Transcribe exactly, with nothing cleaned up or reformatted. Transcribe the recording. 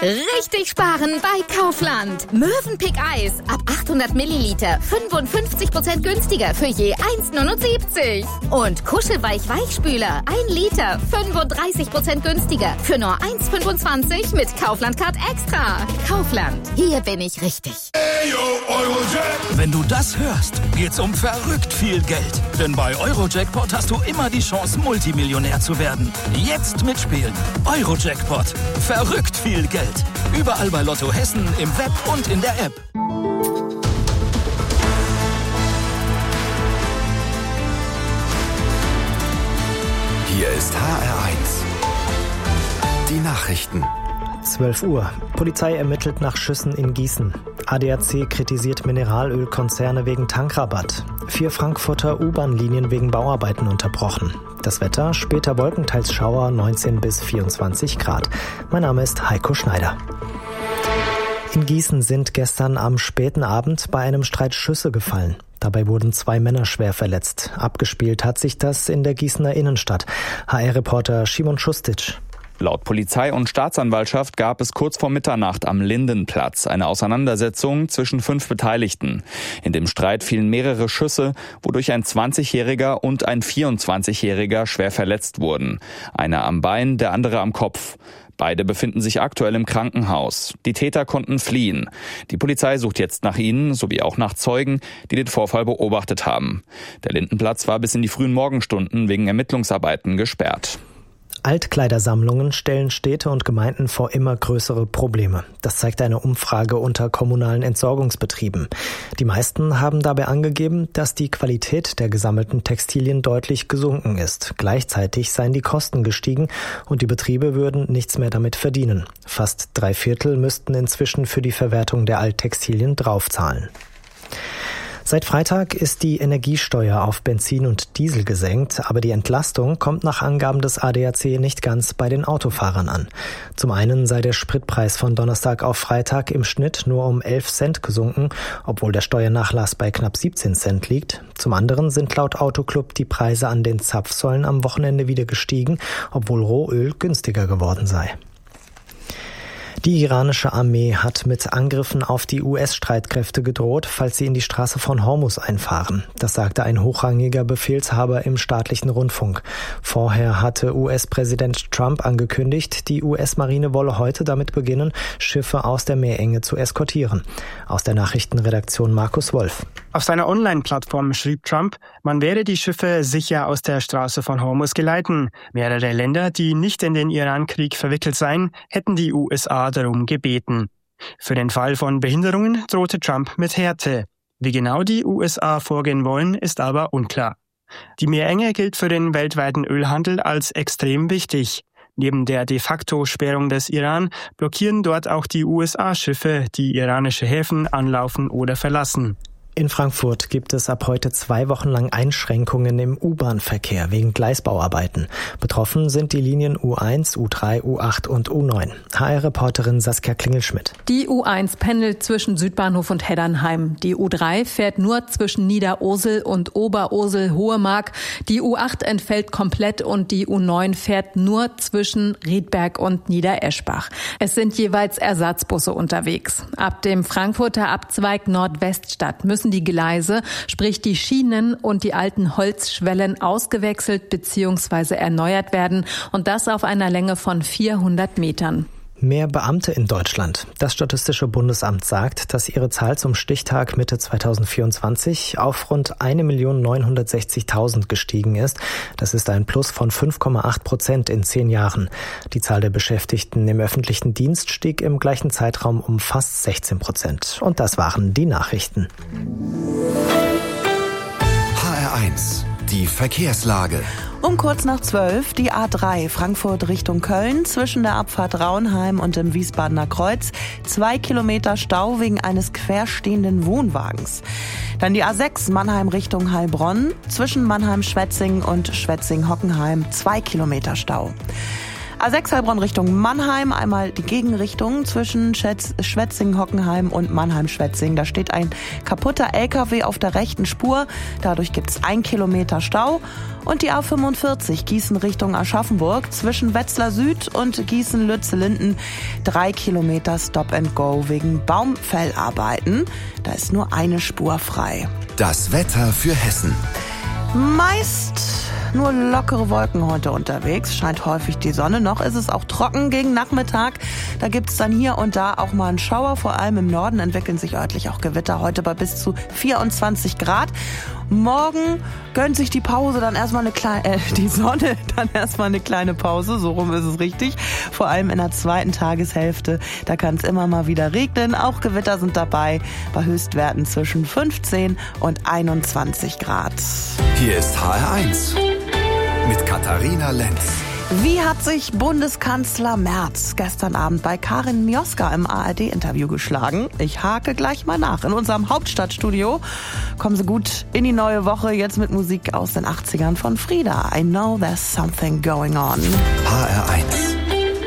Richtig sparen bei Kaufland. Mövenpick Eis ab achthundert Milliliter fünfundfünfzig Prozent günstiger für je eins Komma neunundsiebzig. Und Kuschelweich Weichspüler ein Liter fünfunddreißig Prozent günstiger für nur eins Komma fünfundzwanzig mit Kaufland Card Extra. Kaufland, hier bin ich richtig. Wenn du das hörst, geht's um verrückt viel Geld. Denn bei Eurojackpot hast du immer die Chance, Multimillionär zu werden. Jetzt mitspielen. Eurojackpot. Verrückt viel Geld. Überall bei Lotto Hessen, im Web und in der App. Hier ist H R eins. Die Nachrichten. zwölf Uhr. Polizei ermittelt nach Schüssen in Gießen. A D A C kritisiert Mineralölkonzerne wegen Tankrabatt. Vier Frankfurter U-Bahn-Linien wegen Bauarbeiten unterbrochen. Das Wetter, später Wolken, teils Schauer, neunzehn bis vierundzwanzig Grad. Mein Name ist Heiko Schneider. In Gießen sind gestern am späten Abend bei einem Streit Schüsse gefallen. Dabei wurden zwei Männer schwer verletzt. Abgespielt hat sich das in der Gießener Innenstadt. H R-Reporter Simon Schustic. Laut Polizei und Staatsanwaltschaft gab es kurz vor Mitternacht am Lindenplatz eine Auseinandersetzung zwischen fünf Beteiligten. In dem Streit fielen mehrere Schüsse, wodurch ein zwanzigjähriger und ein vierundzwanzigjähriger schwer verletzt wurden. Einer am Bein, der andere am Kopf. Beide befinden sich aktuell im Krankenhaus. Die Täter konnten fliehen. Die Polizei sucht jetzt nach ihnen, sowie auch nach Zeugen, die den Vorfall beobachtet haben. Der Lindenplatz war bis in die frühen Morgenstunden wegen Ermittlungsarbeiten gesperrt. Altkleidersammlungen stellen Städte und Gemeinden vor immer größere Probleme. Das zeigt eine Umfrage unter kommunalen Entsorgungsbetrieben. Die meisten haben dabei angegeben, dass die Qualität der gesammelten Textilien deutlich gesunken ist. Gleichzeitig seien die Kosten gestiegen und die Betriebe würden nichts mehr damit verdienen. Fast drei Viertel müssten inzwischen für die Verwertung der Alttextilien draufzahlen. Seit Freitag ist die Energiesteuer auf Benzin und Diesel gesenkt, aber die Entlastung kommt nach Angaben des A D A C nicht ganz bei den Autofahrern an. Zum einen sei der Spritpreis von Donnerstag auf Freitag im Schnitt nur um elf Cent gesunken, obwohl der Steuernachlass bei knapp siebzehn Cent liegt. Zum anderen sind laut Autoclub die Preise an den Zapfsäulen am Wochenende wieder gestiegen, obwohl Rohöl günstiger geworden sei. Die iranische Armee hat mit Angriffen auf die U S-Streitkräfte gedroht, falls sie in die Straße von Hormuz einfahren. Das sagte ein hochrangiger Befehlshaber im staatlichen Rundfunk. Vorher hatte U S-Präsident Trump angekündigt, die U S-Marine wolle heute damit beginnen, Schiffe aus der Meerenge zu eskortieren. Aus der Nachrichtenredaktion Markus Wolf. Auf seiner Online-Plattform schrieb Trump, man werde die Schiffe sicher aus der Straße von Hormuz geleiten. Mehrere Länder, die nicht in den Iran-Krieg verwickelt seien, hätten die U S A darum gebeten. Für den Fall von Behinderungen drohte Trump mit Härte. Wie genau die U S A vorgehen wollen, ist aber unklar. Die Meerenge gilt für den weltweiten Ölhandel als extrem wichtig. Neben der de facto Sperrung des Iran blockieren dort auch die U S A-Schiffe, die iranische Häfen anlaufen oder verlassen. In Frankfurt gibt es ab heute zwei Wochen lang Einschränkungen im U-Bahn-Verkehr wegen Gleisbauarbeiten. Betroffen sind die Linien U eins, U drei, U acht und U neun. H R-Reporterin Saskia Klingelschmidt. Die U eins pendelt zwischen Südbahnhof und Heddernheim. Die U drei fährt nur zwischen Niederosel und Oberursel-Hohemark. Die U acht entfällt komplett und die U neun fährt nur zwischen Riedberg und Niedereschbach. Es sind jeweils Ersatzbusse unterwegs. Ab dem Frankfurter Abzweig Nordweststadt müssen die Gleise, sprich die Schienen und die alten Holzschwellen ausgewechselt bzw. erneuert werden und das auf einer Länge von vierhundert Metern. Mehr Beamte in Deutschland. Das Statistische Bundesamt sagt, dass ihre Zahl zum Stichtag Mitte zweitausendvierundzwanzig auf rund eine Million neunhundertsechzigtausend gestiegen ist. Das ist ein Plus von fünf Komma acht Prozent in zehn Jahren. Die Zahl der Beschäftigten im öffentlichen Dienst stieg im gleichen Zeitraum um fast sechzehn Prozent. Und das waren die Nachrichten. H R eins. Die Verkehrslage. Um kurz nach zwölf die A drei Frankfurt Richtung Köln zwischen der Abfahrt Raunheim und dem Wiesbadener Kreuz. Zwei Kilometer Stau wegen eines querstehenden Wohnwagens. Dann die A sechs Mannheim Richtung Heilbronn zwischen Mannheim-Schwetzing und Schwetzing-Hockenheim. Zwei Kilometer Stau. A sechs Heilbronn Richtung Mannheim, einmal die Gegenrichtung zwischen Schwetzingen-Hockenheim und Mannheim-Schwetzingen. Da steht ein kaputter L K W auf der rechten Spur, dadurch gibt's ein Kilometer Stau. Und die A fünfundvierzig Gießen Richtung Aschaffenburg zwischen Wetzlar Süd und Gießen-Lützellinden drei Kilometer Stop and Go wegen Baumfellarbeiten. Da ist nur eine Spur frei. Das Wetter für Hessen. Meist nur lockere Wolken heute unterwegs, scheint häufig die Sonne. Noch ist es auch trocken gegen Nachmittag. Da gibt's dann hier und da auch mal einen Schauer. Vor allem im Norden entwickeln sich örtlich auch Gewitter. Heute bei bis zu vierundzwanzig Grad. Morgen gönnt sich die Pause dann erstmal eine kleine, äh, die Sonne dann erstmal eine kleine Pause. So rum ist es richtig. Vor allem in der zweiten Tageshälfte. Da kann es immer mal wieder regnen. Auch Gewitter sind dabei bei Höchstwerten zwischen fünfzehn und einundzwanzig Grad. Hier ist H R eins mit Katharina Lenz. Wie hat sich Bundeskanzler Merz gestern Abend bei Karin Mioska im A R D-Interview geschlagen? Ich hake gleich mal nach. In unserem Hauptstadtstudio kommen Sie gut in die neue Woche, jetzt mit Musik aus den achtzigern von Frida. I know there's something going on. H R eins.